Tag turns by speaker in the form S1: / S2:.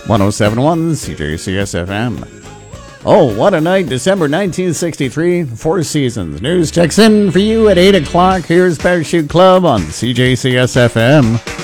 S1: 1071 CJCS FM. Oh, what a night, December 1963, Four Seasons. News checks in for you at 8 o'clock. Here's Parachute Club on CJCS FM.